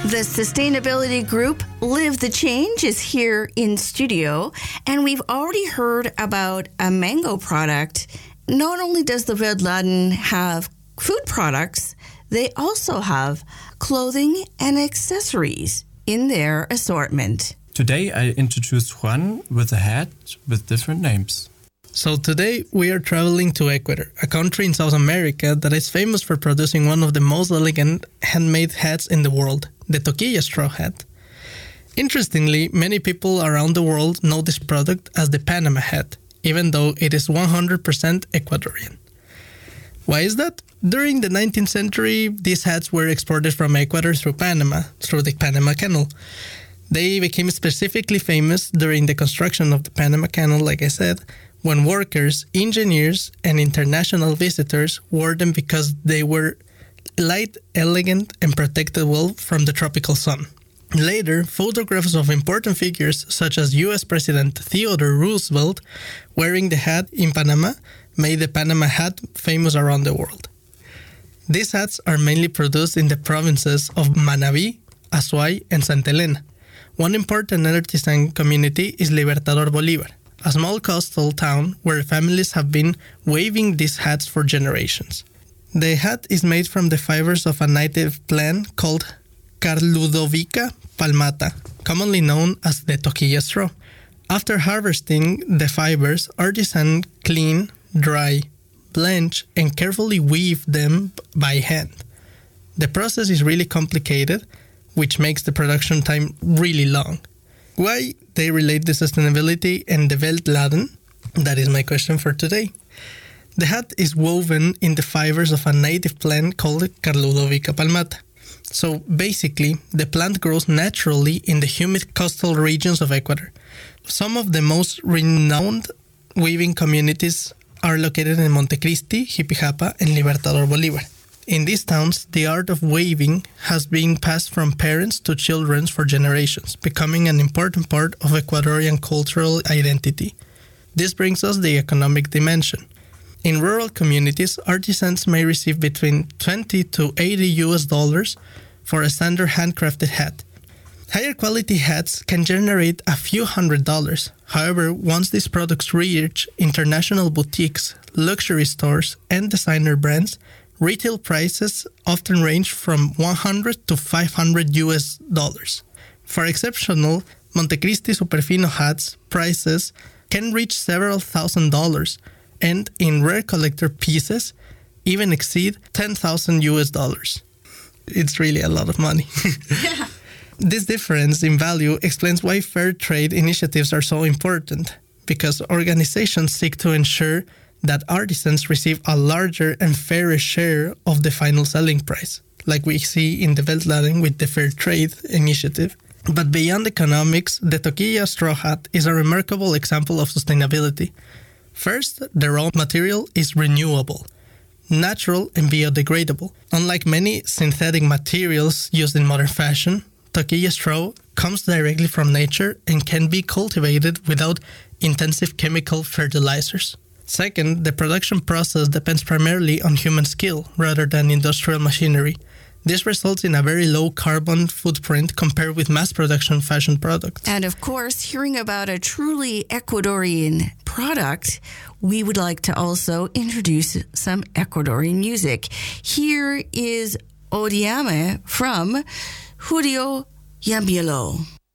The sustainability group Live the Change is here in studio, and we've already heard about a mango product. Not only does the Veldladen have food products, they also have clothing and accessories in their assortment. Today I introduced Juan with a hat with different names. So today we are traveling to Ecuador, a country in South America that is famous for producing one of the most elegant handmade hats in the world, the toquilla straw hat. Interestingly, many people around the world know this product as the Panama hat, even though it is 100% Ecuadorian. Why is that? During the 19th century, these hats were exported from Ecuador through Panama, through the Panama Canal. They became specifically famous during the construction of the Panama Canal, like I said, when workers, engineers, and international visitors wore them because they were light, elegant, and protected well from the tropical sun. Later, photographs of important figures such as U.S. President Theodore Roosevelt wearing the hat in Panama made the Panama hat famous around the world. These hats are mainly produced in the provinces of Manabí, Azuay, and Santa Elena. One important artisan community is Libertador Bolívar, a small coastal town where families have been waving these hats for generations. The hat is made from the fibers of a native plant called Carludovica palmata, commonly known as the toquilla straw. After harvesting the fibers, artisans clean, dry, blanch, and carefully weave them by hand. The process is really complicated, which makes the production time really long. Why they relate to sustainability and the Veldladen? That is my question for today. The hat is woven in the fibers of a native plant called Carludovica palmata. So basically, the plant grows naturally in the humid coastal regions of Ecuador. Some of the most renowned weaving communities are located in Montecristi, Jipijapa, and Libertador Bolívar. In these towns, the art of weaving has been passed from parents to children for generations, becoming an important part of Ecuadorian cultural identity. This brings us the economic dimension. In rural communities, artisans may receive between $20 to $80 for a standard handcrafted hat. Higher quality hats can generate a few $100s. However, once these products reach international boutiques, luxury stores, and designer brands, retail prices often range from $100 to $500. For exceptional Montecristi Superfino hats, prices can reach several $1,000s, and in rare collector pieces, even exceed $10,000. It's really a lot of money. Yeah. This difference in value explains why fair trade initiatives are so important, because organizations seek to ensure that artisans receive a larger and fairer share of the final selling price, like we see in the Veldladen with the Fair Trade Initiative. But beyond economics, the toquilla straw hat is a remarkable example of sustainability. First, the raw material is renewable, natural, and biodegradable. Unlike many synthetic materials used in modern fashion, toquilla straw comes directly from nature and can be cultivated without intensive chemical fertilizers. Second, the production process depends primarily on human skill rather than industrial machinery. This results in a very low carbon footprint compared with mass production fashion products. And of course, hearing about a truly Ecuadorian product, we would like to also introduce some Ecuadorian music. Here is Odiame from Julio Yambielo.